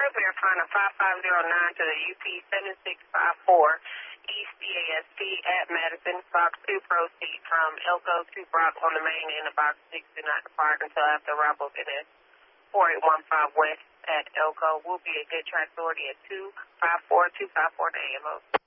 Road, verifying a 5509 to the UP 7654 East DASP at Madison. Box 2 proceed from Elko to Brock on the main end of Box 6. Do not depart until after arrival of NS 4815 West at Elko. Will be a good track authority at 254 to AMO.